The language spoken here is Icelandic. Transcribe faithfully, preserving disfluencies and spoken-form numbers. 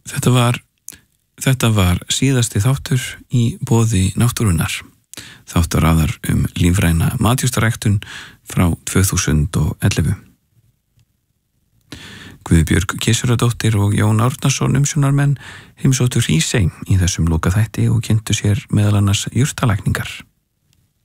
Þetta var, þetta var síðasti þáttur í boði náttúrunnar. Þáttaraðar um lífræna matjurtaræktun frá tvö þúsund og ellefu. Guðbjörg Gissuradóttir og Jón Árnason umsjónarmenn heimsóttu Hrísey í þessum lokaþætti og kynntu sér meðal annars jurtalækningar.